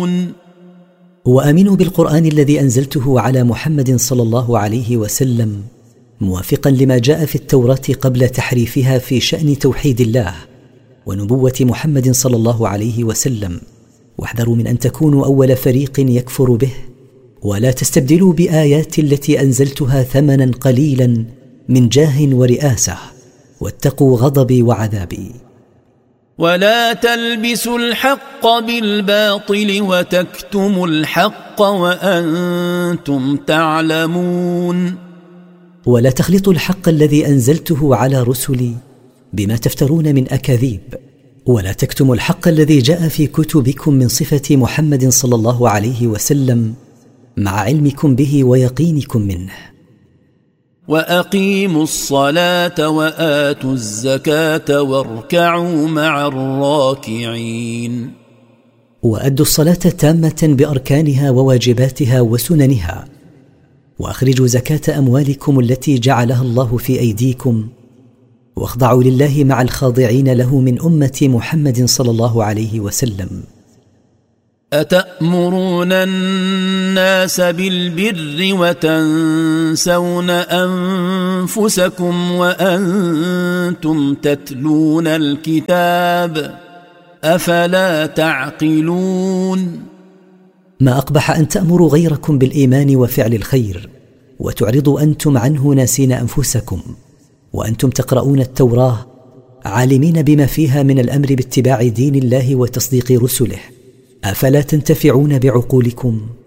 تعلمون وآمنوا بالقرآن الذي أنزلته على محمد صلى الله عليه وسلم موافقا لما جاء في التوراة قبل تحريفها في شأن توحيد الله ونبوة محمد صلى الله عليه وسلم، واحذروا من أن تكونوا أول فريق يكفر به، ولا تستبدلوا بآيات التي أنزلتها ثمنا قليلا من جاه ورئاسة، واتقوا غضبي وعذابي. ولا تلبسوا الحق بالباطل وتكتموا الحق وأنتم تعلمون. ولا تخلطوا الحق الذي أنزلته على رسلي بما تفترون من أكاذيب، ولا تكتموا الحق الذي جاء في كتبكم من صفة محمد صلى الله عليه وسلم مع علمكم به ويقينكم منه. وأقيموا الصلاة وآتوا الزكاة واركعوا مع الراكعين. وأدوا الصلاة تامة بأركانها وواجباتها وسننها، وأخرجوا زكاة أموالكم التي جعلها الله في أيديكم، واخضعوا لله مع الخاضعين له من أمة محمد صلى الله عليه وسلم. أتأمرون الناس بالبر وتنسون أنفسكم وأنتم تتلون الكتاب أفلا تعقلون. ما أقبح أن تأمروا غيركم بالإيمان وفعل الخير وتعرضوا أنتم عنه ناسين أنفسكم، وأنتم تقرؤون التوراة عالمين بما فيها من الأمر باتباع دين الله وتصديق رسله، أفلا تنتفعون بعقولكم؟